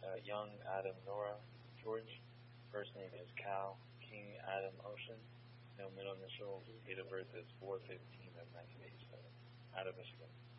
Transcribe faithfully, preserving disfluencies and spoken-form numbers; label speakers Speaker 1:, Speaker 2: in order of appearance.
Speaker 1: uh, Young Adam Nora George. First name is Cal King Adam Ocean. No middle initial. Date of birth is four fifteen of nineteen eighty-seven. Out of Michigan.